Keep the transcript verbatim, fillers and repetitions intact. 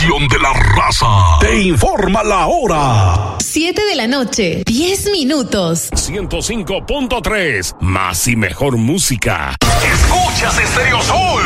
estación de la raza. Te informa la hora. Siete de la noche, diez minutos. ciento cinco punto tres, más y mejor música. Escuchas Stereo Sol.